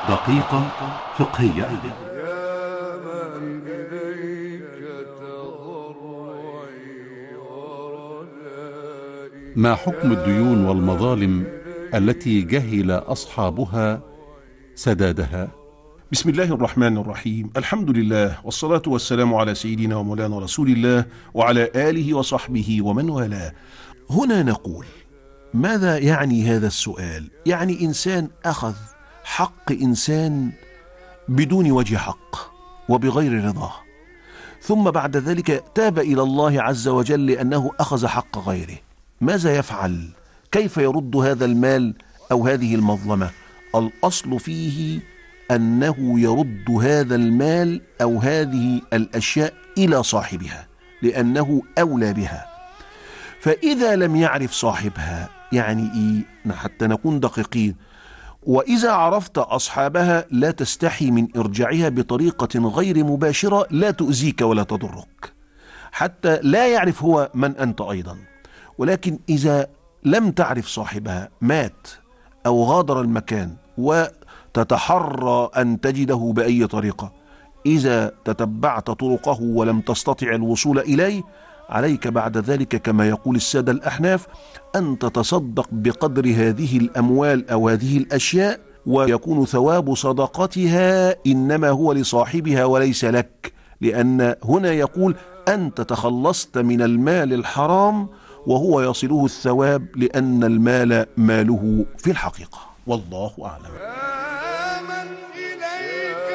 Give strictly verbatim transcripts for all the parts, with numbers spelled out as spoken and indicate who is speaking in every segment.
Speaker 1: دقيقة فقهية.
Speaker 2: يا من إليك تضرعي ورجائي.
Speaker 1: ما حكم الديون والمظالم التي جهل أصحابها سدادها؟
Speaker 3: بسم الله الرحمن الرحيم. الحمد لله والصلاة والسلام على سيدنا ومولانا رسول الله وعلى آله وصحبه ومن والاه. هنا نقول: ماذا يعني هذا السؤال؟ يعني إنسان أخذ حق إنسان بدون وجه حق وبغير رضاه، ثم بعد ذلك تاب إلى الله عز وجل لأنه أخذ حق غيره. ماذا يفعل؟ كيف يرد هذا المال أو هذه المظلمة؟ الأصل فيه أنه يرد هذا المال أو هذه الأشياء إلى صاحبها لأنه أولى بها. فإذا لم يعرف صاحبها، يعني إيه؟ حتى نكون دقيقين، وإذا عرفت أصحابها لا تستحي من إرجاعها بطريقة غير مباشرة لا تؤذيك ولا تضرك، حتى لا يعرف هو من أنت أيضا. ولكن إذا لم تعرف صاحبها، مات أو غادر المكان، وتتحرى أن تجده بأي طريقة، إذا تتبعت طرقه ولم تستطع الوصول إليه، عليك بعد ذلك كما يقول السادة الأحناف أن تتصدق بقدر هذه الأموال أو هذه الأشياء، ويكون ثواب صدقتها إنما هو لصاحبها وليس لك، لأن هنا يقول أنت تخلصت من المال الحرام وهو يصله الثواب لأن المال ماله في الحقيقة. والله أعلم.
Speaker 2: يا من إليك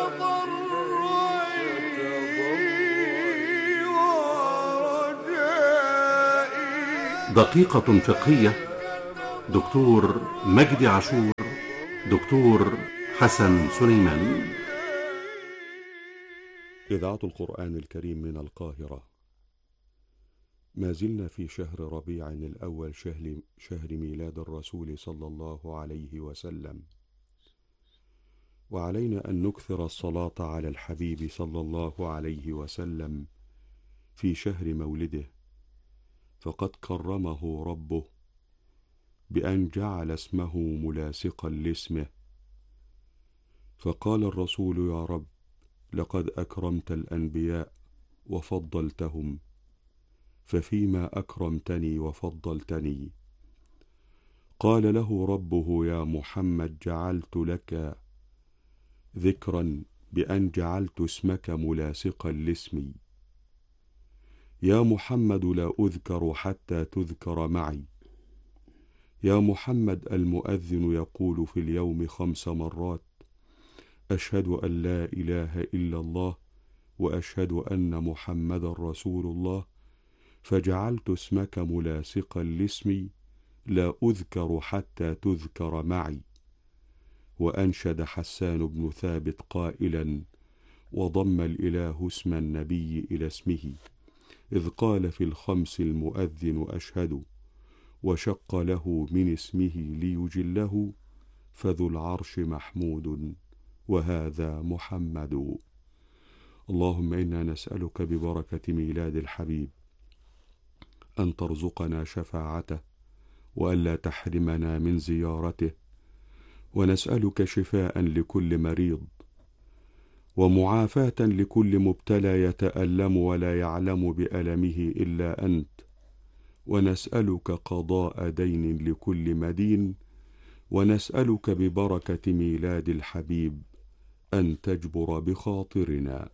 Speaker 2: تضرعي ورجائي.
Speaker 1: دقيقة فقهية. دكتور مجدي عاشور، دكتور حسن سليمان.
Speaker 4: إذاعة القرآن الكريم من القاهرة. ما زلنا في شهر ربيع الأول، شهر, شهر ميلاد الرسول صلى الله عليه وسلم، وعلينا أن نكثر الصلاة على الحبيب صلى الله عليه وسلم في شهر مولده، فقد كرمه ربه بأن جعل اسمه ملاصقا لاسمه. فقال الرسول: يا رب، لقد أكرمت الأنبياء وفضلتهم، ففيما أكرمتني وفضلتني؟ قال له ربه: يا محمد، جعلت لك ذكرا بأن جعلت اسمك ملاصقا لاسمي. يا محمد، لا أذكر حتى تذكر معي. يا محمد، المؤذن يقول في اليوم خمس مرات: أشهد أن لا إله إلا الله وأشهد أن محمد رسول الله، فجعلت اسمك ملاصقا لاسمي، لا أذكر حتى تذكر معي. وأنشد حسان بن ثابت قائلا: وضم الإله اسم النبي إلى اسمه، إذ قال في الخمس المؤذن أشهد، وشق له من اسمه ليجله، فذو العرش محمود وهذا محمد. اللهم إنا نسألك ببركة ميلاد الحبيب أن ترزقنا شفاعته، وألا تحرمنا من زيارته، ونسألك شفاء لكل مريض، ومعافاة لكل مبتلى يتألم ولا يعلم بألمه إلا أنت، ونسألك قضاء دين لكل مدين، ونسألك ببركة ميلاد الحبيب أن تجبر بخاطرنا.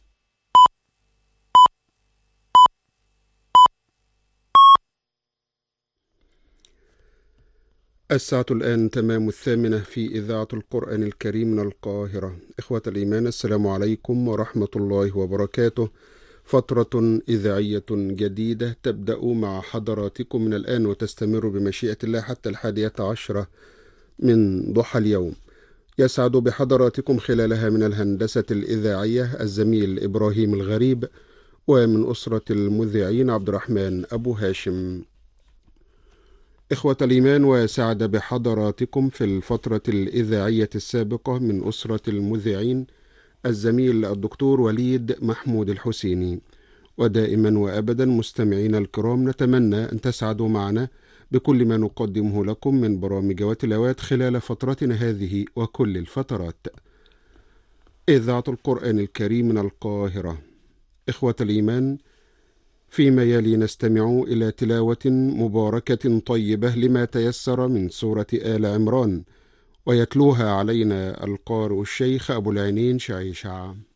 Speaker 5: الساعة الآن تمام الثامنة في إذاعة القرآن الكريم من القاهرة. إخوة الإيمان، السلام عليكم ورحمة الله وبركاته. فترة إذاعية جديدة تبدأ مع حضراتكم من الآن وتستمر بمشيئة الله حتى الحادية عشرة من ضحى اليوم. يسعد بحضراتكم خلالها من الهندسة الإذاعية الزميل إبراهيم الغريب، ومن أسرة المذيعين عبد الرحمن أبو هاشم. إخوة الإيمان، وسعد بحضراتكم في الفترة الإذاعية السابقة من أسرة المذيعين الزميل الدكتور وليد محمود الحسيني. ودائما وأبدا مستمعين الكرام، نتمنى أن تسعدوا معنا بكل ما نقدمه لكم من برامج وتلاوات خلال فترتنا هذه وكل الفترات. إذاعة القرآن الكريم من القاهرة. إخوة الإيمان، فيما يلي نستمع إلى تلاوة مباركة طيبة لما تيسر من سورة آل عمران، ويتلوها علينا القارئ الشيخ أبو العينين شعيشع.